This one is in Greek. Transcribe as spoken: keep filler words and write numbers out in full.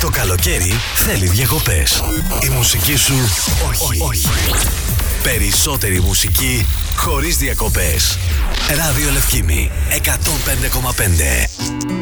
Το καλοκαίρι θέλει διακοπές. Η μουσική σου όχι. όχι. Περισσότερη μουσική χωρίς διακοπές. Ράδιο Λευκήμη εκατόν πέντε κόμμα πέντε.